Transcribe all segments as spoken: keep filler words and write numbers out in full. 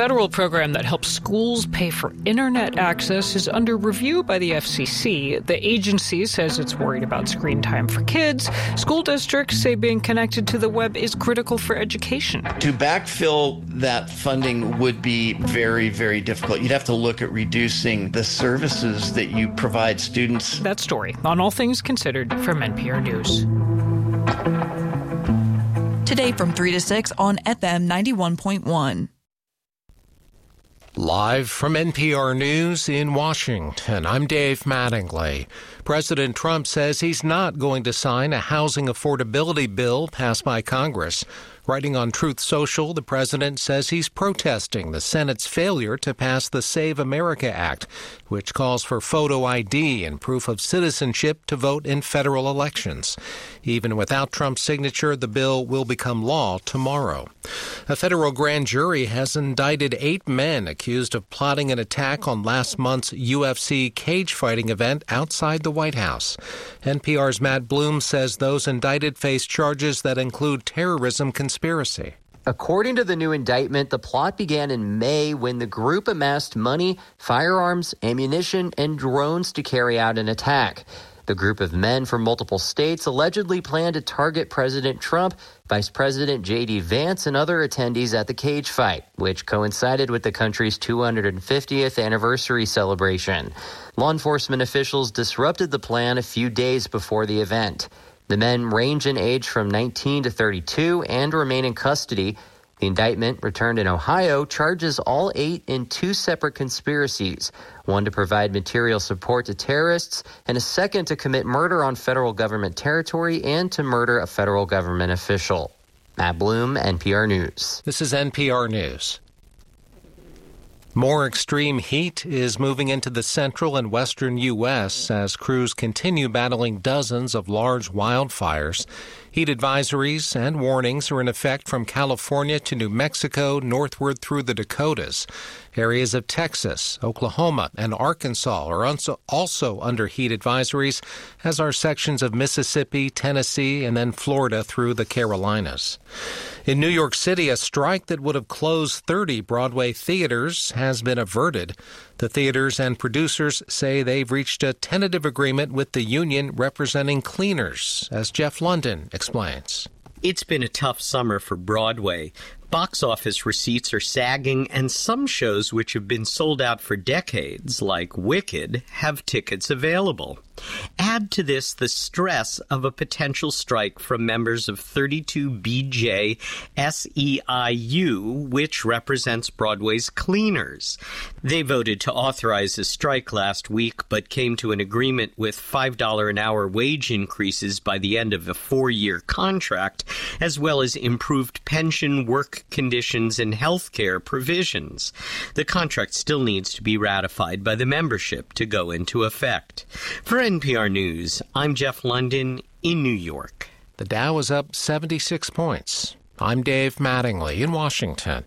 federal program that helps schools pay for internet access is under review by the F C C. The agency says it's worried about screen time for kids. School districts say being connected to the web is critical for education. To backfill that funding would be very, very difficult. You'd have to look at reducing the services that you provide students. That story on All Things Considered from N P R News. Today from three to six on F M ninety-one point one. Live from N P R News in Washington, I'm Dave Mattingly. President Trump says he's not going to sign a housing affordability bill passed by Congress. Writing on Truth Social, the president says he's protesting the Senate's failure to pass the Save America Act, which calls for photo I D and proof of citizenship to vote in federal elections. Even without Trump's signature, the bill will become law tomorrow. A federal grand jury has indicted eight men accused of plotting an attack on last month's U F C cage fighting event outside the White House. N P R's Matt Bloom says those indicted face charges that include terrorism conspiracy. According to the new indictment, the plot began in May when the group amassed money, firearms, ammunition, and drones to carry out an attack. The group of men from multiple states allegedly planned to target President Trump, Vice President J D Vance, and other attendees at the cage fight, which coincided with the country's two hundred fiftieth anniversary celebration. Law enforcement officials disrupted the plan a few days before the event. The men range in age from nineteen to thirty-two and remain in custody. The indictment, returned in Ohio, charges all eight in two separate conspiracies, one to provide material support to terrorists and a second to commit murder on federal government territory and to murder a federal government official. Matt Bloom, N P R News. This is N P R News. More extreme heat is moving into the central and western U S as crews continue battling dozens of large wildfires. Heat advisories and warnings are in effect from California to New Mexico, northward through the Dakotas. Areas of Texas, Oklahoma, and Arkansas are also under heat advisories, as are sections of Mississippi, Tennessee, and then Florida through the Carolinas. In New York City, a strike that would have closed thirty Broadway theaters has been averted. The theaters and producers say they've reached a tentative agreement with the union representing cleaners, as Jeff London explains. It's been a tough summer for Broadway. Box office receipts are sagging, and some shows which have been sold out for decades, like Wicked, have tickets available. Add to this the stress of a potential strike from members of thirty-two B J S E I U, which represents Broadway's cleaners. They voted to authorize a strike last week, but came to an agreement with five dollars an hour wage increases by the end of a four-year contract, as well as improved pension, work conditions, and health care provisions. The contract still needs to be ratified by the membership to go into effect. For N P R News, I'm Jeff London in New York. The Dow is up seventy-six points. I'm Dave Mattingly in Washington.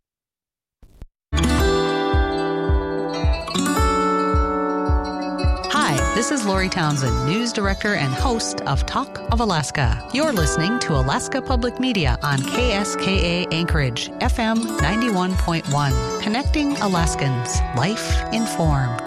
Hi, this is Lori Townsend, news director and host of Talk of Alaska. You're listening to Alaska Public Media on K S K A Anchorage, F M ninety-one point one, connecting Alaskans, life informed.